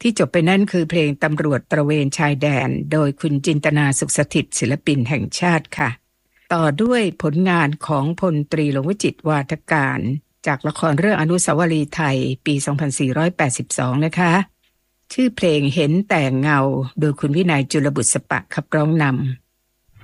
ที่จบไปนั่นคือเพลงตำรวจตระเวนชายแดนโดยคุณจินตนาสุขสถิตศิลปินแห่งชาติค่ะต่อด้วยผลงานของพลตรีหลวงวิจิตรวาทการจากละครเรื่องอนุสาวรีย์ไทยปี 2482 นะคะชื่อเพลงเห็นแต่เงาโดยคุณวินัยจุลบุษปะขับร้องน